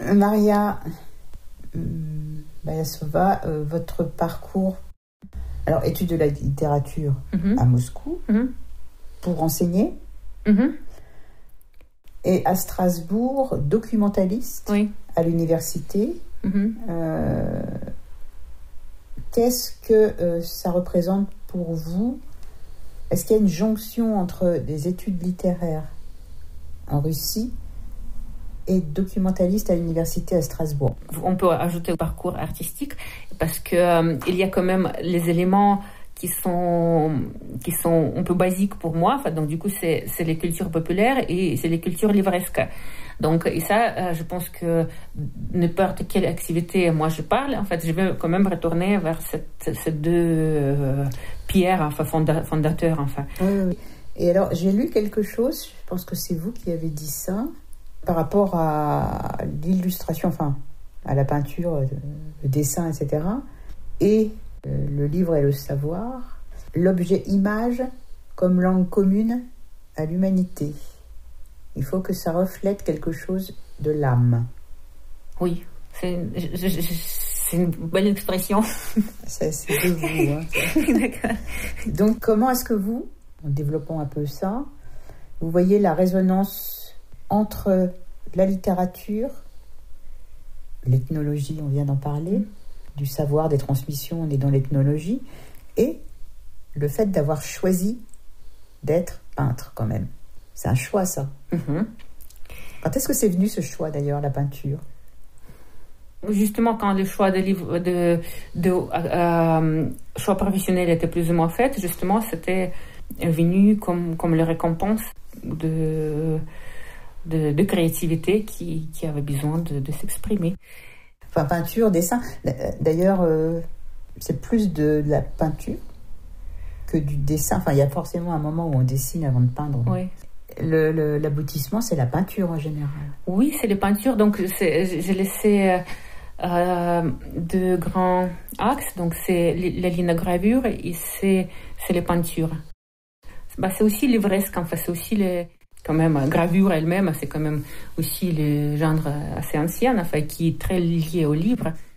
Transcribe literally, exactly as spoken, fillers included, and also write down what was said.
Maria Bayasova, euh, votre parcours, alors étude de la littérature mm-hmm. à Moscou, mm-hmm. pour enseigner, mm-hmm. et à Strasbourg, documentaliste oui. à l'université. Mm-hmm. Euh, qu'est-ce que euh, ça représente pour vous? Est-ce qu'il y a une jonction entre des études littéraires en Russie et documentaliste à l'université à Strasbourg? On peut ajouter au parcours artistique parce que euh, il y a quand même les éléments qui sont qui sont un peu basiques pour moi. Enfin, donc du coup, c'est c'est les cultures populaires et c'est les cultures livresques. Donc et ça, euh, je pense que n'importe quelle activité, moi je parle. En fait, je vais quand même retourner vers cette, ces deux euh, pierres, enfin fonda, fondateurs, enfin. Oui, oui. Et alors, j'ai lu quelque chose. Je pense que c'est vous qui avez dit ça. Par rapport à l'illustration, enfin, à la peinture, le dessin, et cetera, et euh, le livre et le savoir, l'objet image comme langue commune à l'humanité. Il faut que ça reflète quelque chose de l'âme. Oui, c'est, je, je, c'est une belle expression. C'est, c'est de vous. Hein. D'accord. Donc, comment est-ce que vous, en développant un peu ça, vous voyez la résonance entre la littérature, l'ethnologie, on vient d'en parler, mmh. du savoir, des transmissions, on est dans l'ethnologie, et le fait d'avoir choisi d'être peintre quand même. C'est un choix, ça. Mmh. Quand est-ce que c'est venu ce choix d'ailleurs, la peinture? Justement, quand le choix de livre, de, de euh, choix professionnel était plus ou moins fait, justement, c'était venu comme, comme la récompense de... De, de créativité qui, qui avait besoin de, de s'exprimer. Enfin, peinture, dessin. D'ailleurs, euh, c'est plus de, de la peinture que du dessin. Enfin, il y a forcément un moment où on dessine avant de peindre. Oui. Le, le, l'aboutissement, c'est la peinture en général. Oui, c'est les peintures. Donc, c'est, j'ai laissé euh, deux grands axes. Donc, c'est la linogravure et c'est, c'est les peintures. Bah, c'est aussi livresque, enfin, c'est aussi les... Quand même, gravure elle-même, c'est quand même aussi le genre assez ancien, enfin, qui est très lié au livre.